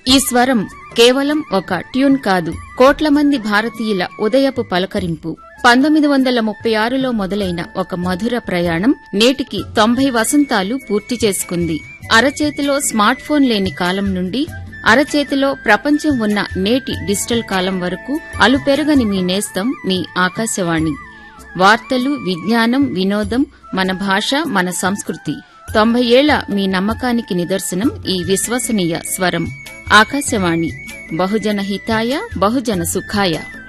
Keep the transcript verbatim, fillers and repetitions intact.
ఈ స్వరం కేవలం ఒక ట్యూన్ కాదు, కోట్ల మంది భారతీయుల ఉదయపు పలకరింపు. పంతొమ్మిది వందల ముప్పై ఆరులో మొదలైన ఒక మధుర ప్రయాణం నేటికి తొంభై వసంతాలు పూర్తి చేసుకుంది. అరచేతిలో స్మార్ట్ ఫోన్ లేని కాలం నుండి అరచేతిలో ప్రపంచం ఉన్న నేటి డిజిటల్ కాలం వరకు అలుపెరగని మీ నేస్తం మీ ఆకాశవాణి. వార్తలు, విజ్ఞానం, వినోదం, మన భాష, మన సంస్కృతి. తొంభై ఏళ్ల మీ నమ్మకానికి నిదర్శనం ఈ విశ్వసనీయ స్వరం. ఆకాశవాణి, బహుజన హితాయ బహుజన సుఖాయ.